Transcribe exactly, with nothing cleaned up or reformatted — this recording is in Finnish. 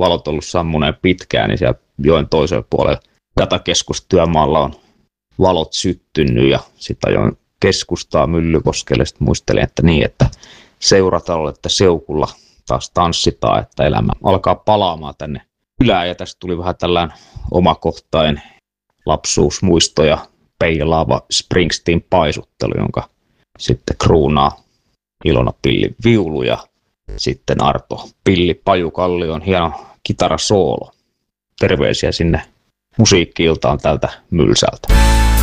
valot ollut sammuneen pitkään, niin siellä joen toisella puolella datakeskustyömaalla on valot syttynyt ja sitten ajoin keskustaa Myllykoskelle. Sitten muistelin, että niin, että seuratalolla, että seukulla taas tanssitaan, että elämä alkaa palaamaan tänne kylään. Ja tästä tuli vähän tällainen omakohtainen lapsuusmuistoja peilaava Springsteen paisuttelu, jonka sitten kruunaa Ilona Pilli viulu ja sitten Arto Pilli Pajukallion hieno kitarasoolo. Terveisiä sinne musiikki-iltaan tältä Mylsältä.